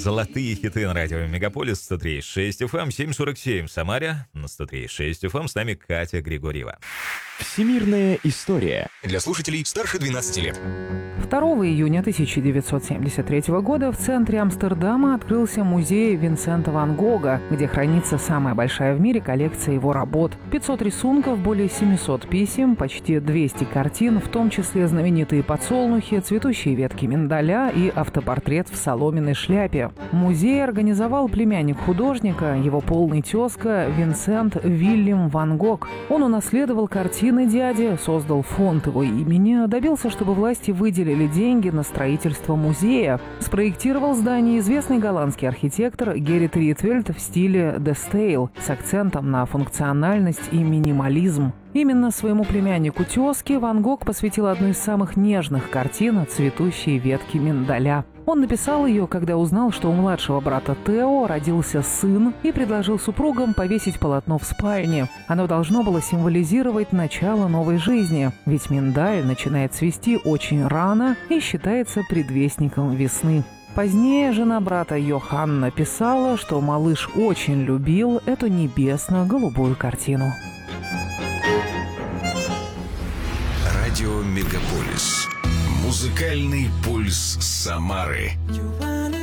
золотые хиты на радио Мегаполис 103.6 FM, 7:47 в Самаре, на 103.6 FM с нами Катя Григорьева. Всемирная история. Для слушателей старше 12 лет. 2 июня 1973 года в центре Амстердама открылся музей Винсента ван Гога, где хранится самая большая в мире коллекция его работ. 500 рисунков, более 700 писем, почти 200 картин, в том числе знаменитые подсолнухи, цветущие ветки миндаля и автопортрет в соломенной шляпе. Музей организовал племянник художника, его полный тезка Винсент Вильям ван Гог. Он унаследовал картины дяди, создал фонд его имени, добился, чтобы власти выделили деньги на строительство музея, спроектировал здание известный голландский архитектор Геррит Ритвельд в стиле «де стейл» с акцентом на функциональность и минимализм. Именно своему племяннику-тезке Ван Гог посвятил одну из самых нежных картин «Цветущие ветки миндаля». Он написал ее, когда узнал, что у младшего брата Тео родился сын, и предложил супругам повесить полотно в спальне. Оно должно было символизировать начало новой жизни, ведь миндаль начинает цвести очень рано и считается предвестником весны. Позднее жена брата Йоханна писала, что малыш очень любил эту небесно-голубую картину. Радио Мегаполис. Музыкальный пульс Самары.